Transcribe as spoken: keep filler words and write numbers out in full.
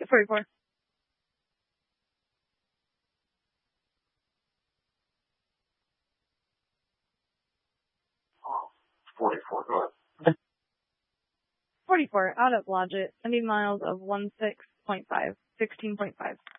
forty-four. forty-four, go ahead. forty-four, out of Blodgett, sending miles of one six point five, sixteen point five.